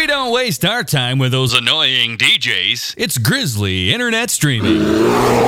We don't waste our time with those annoying DJs. It's Grizzly Internet Streaming.